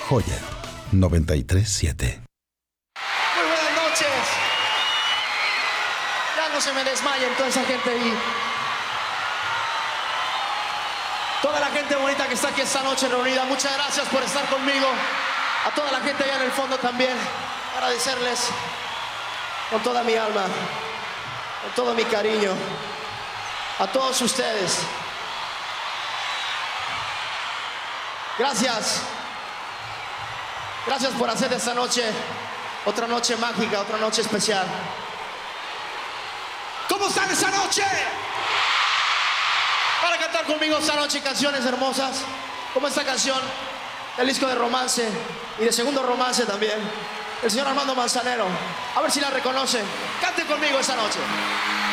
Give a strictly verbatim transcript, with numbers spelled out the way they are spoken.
Joya noventa y tres siete. Muy buenas noches. Ya no se me desmayen toda esa gente ahí. Toda la gente bonita que está aquí esta noche reunida, muchas gracias por estar conmigo. A toda la gente allá en el fondo también, agradecerles con toda mi alma, con todo mi cariño, a todos ustedes. Gracias. Gracias por hacer de esta noche otra noche mágica, otra noche especial. ¿Cómo están esta noche? Para cantar conmigo esta noche canciones hermosas, como esta canción del disco de romance y de segundo romance también, el señor Armando Manzanero. A ver si la reconocen. Canten conmigo esta noche.